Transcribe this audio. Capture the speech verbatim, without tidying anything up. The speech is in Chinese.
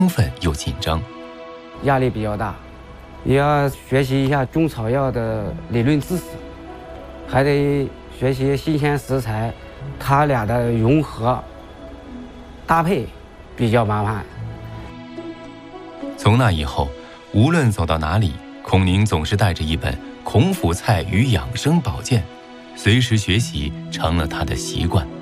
兴奋又紧张， 压力比较大，也要学习一下中草药的理论知识，还得学习新鲜食材，它俩的融合搭配比较麻烦。 从那以后，无论走到哪里，孔宁总是带着一本《孔府菜与养生宝鉴》，随时学习成了他的习惯。